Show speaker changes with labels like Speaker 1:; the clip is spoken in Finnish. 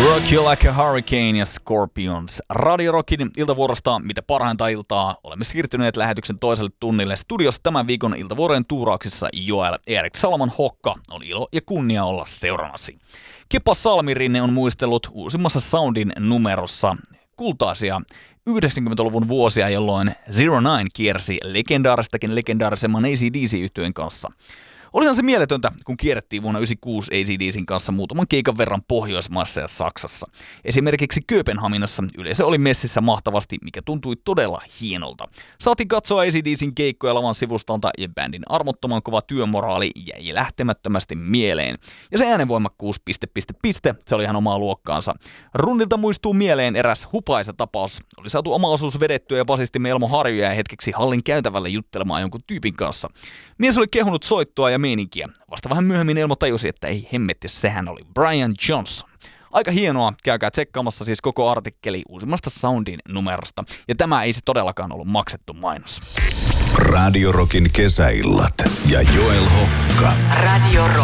Speaker 1: Rock You Like a Hurricane ja Scorpions. Radio Rockin iltavuorosta mitä parhainta iltaa. Olemme siirtyneet lähetyksen toiselle tunnille. Studiossa tämän viikon iltavuorojen tuurauksissa Joel Erik Salman Hokka. On ilo ja kunnia olla seurannasi. Kepa Salmirinne on muistellut uusimmassa Soundin numerossa kultaisia 90-luvun vuosia, jolloin Zero Nine kiersi legendaarisemman AC/DC-yhtyeen kanssa. Olihan se mieletöntä, kun kierrettiin vuonna 1996 AC/DC:n kanssa muutaman keikan verran Pohjoismaissa ja Saksassa. Esimerkiksi Kööpenhaminassa yleisö oli messissä mahtavasti, mikä tuntui todella hienolta. Saatiin katsoa AC/DC:n keikkoja lavan sivustalta ja bändin armottoman kova työmoraali jäi lähtemättömästi mieleen. Ja se äänenvoimakkuus ... se oli ihan omaa luokkaansa. Rundilta muistuu mieleen eräs hupaisa tapaus. Oli saatu oma osuus vedettyä ja basistimme Elmo Harju jäi hetkeksi hallin käytävälle juttelemaan jonkun tyypin kanssa. Mies oli kehunut soittoa ja meininkiä. Vasta vähän myöhemmin Elmo tajusi, että ei hemmetti, sehän oli Brian Johnson. Aika hienoa, käykää tsekkaamassa siis koko artikkeli uusimmasta Soundin numerosta. Ja tämä ei se todellakaan ollut maksettu mainos.
Speaker 2: Radio Rockin kesäillat ja Joel Hokka.
Speaker 3: Radio Rock.